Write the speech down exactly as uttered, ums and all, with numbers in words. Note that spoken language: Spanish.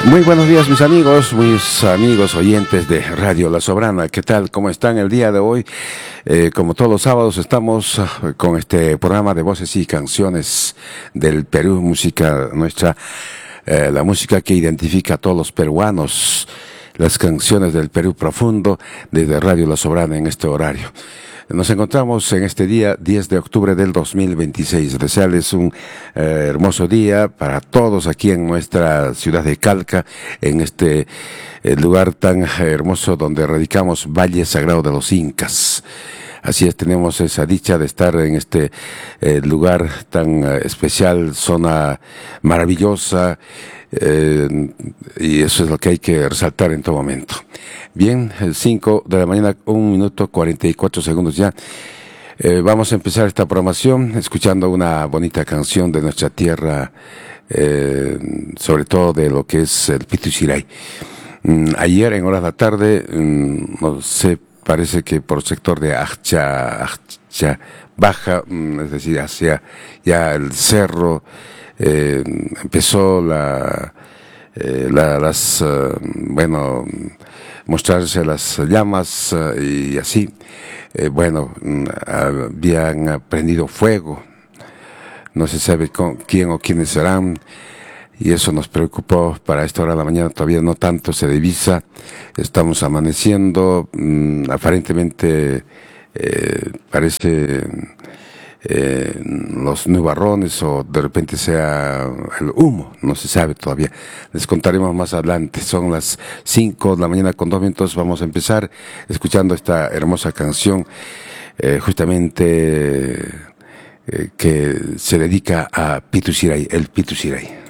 Muy buenos días, mis amigos, mis amigos oyentes de Radio La Soberana. ¿Qué tal? ¿Cómo están el día de hoy? Eh, como todos los sábados estamos uh, con este programa de voces y canciones del Perú, música nuestra, eh, la música que identifica a todos los peruanos, las canciones del Perú profundo desde Radio La Soberana en este horario. Nos encontramos en este día diez de octubre del dos mil veintiséis. Desearles un eh, hermoso día para todos aquí en nuestra ciudad de Calca, en este eh, lugar tan hermoso donde radicamos, Valle Sagrado de los Incas. Así es, tenemos esa dicha de estar en este eh, lugar tan eh, especial, zona maravillosa, eh, y eso es lo que hay que resaltar en todo momento. Bien, cinco de la mañana, un minuto cuarenta y cuatro segundos ya. Eh, vamos a empezar esta programación escuchando una bonita canción de nuestra tierra, eh, sobre todo de lo que es el Pituchiray. Mm, ayer en horas de la tarde, mm, no sé, parece que por el sector de Ajcha, Ajcha Baja, mm, es decir, hacia ya el cerro, eh, empezó la, eh, la las, uh, bueno, mostrarse las llamas uh, y así, eh, bueno, mm, habían prendido fuego, no se sabe con quién o quiénes serán, y eso nos preocupó. Para esta hora de la mañana todavía no tanto se divisa, estamos amaneciendo, mmm, aparentemente eh, parece eh, los nubarrones o de repente sea el humo, no se sabe todavía, les contaremos más adelante. Son las cinco de la mañana con dos minutos, vamos a empezar escuchando esta hermosa canción, eh, justamente eh, que se dedica a Pituchiray, el Pituchiray.